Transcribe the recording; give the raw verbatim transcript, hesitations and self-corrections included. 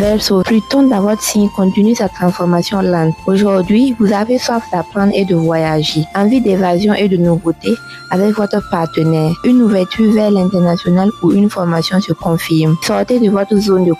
Verseau, Pluton dans votre signe continue sa transformation lente. Aujourd'hui, vous avez soif d'apprendre et de voyager, envie d'évasion et de nouveautés avec votre partenaire. Une ouverture vers l'international ou une formation se confirme. Sortez de votre zone de